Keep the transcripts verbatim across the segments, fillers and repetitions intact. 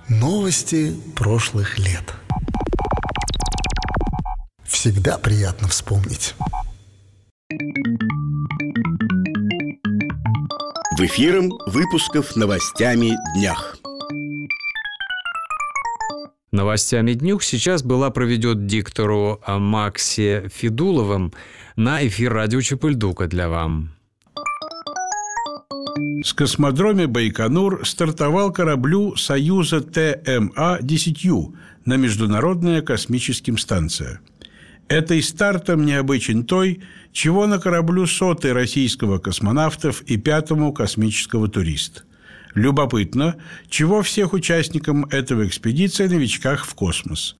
Новости прошлых лет. Всегда приятно вспомнить. В эфиром выпусков новостями днях. Новостями днюх сейчас была проведет диктору Максе Федуловым на эфир радио Чепыльдука для вам. С космодрома Байконур стартовал кораблю Союза Тэ Эм А десять Ю на Международная космическая станция. Этой стартом необычен той, чего на кораблю сотой российского космонавтов и пятому космического туриста. Любопытно, чего всех участникам этого экспедиции новичках в космос.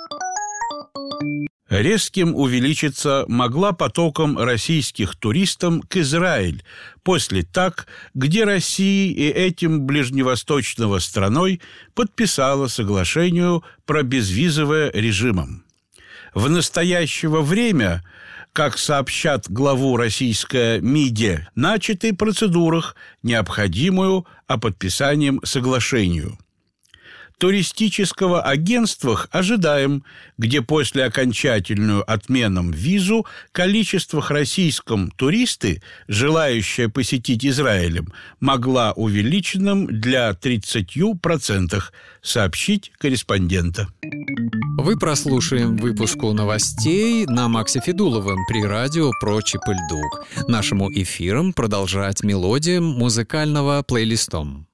Резким увеличиться могла потоком российских туристов к Израилю после так, где Россия и этим ближневосточного страной подписала соглашение про безвизовый режим. В настоящее время, как сообщат главу российская МИДИа, начаты процедурах, необходимую о подписании соглашению. Туристического агентства ожидаем, где после окончательную отмену визу количество российском туристы, желающие посетить Израилем, могла увеличенным для тридцать процентов, сообщить корреспондента. Вы прослушаем выпуску новостей на Максе Федуловым при радио про Чепыльдук. Нашему эфиром продолжать мелодиям музыкального плейлистом.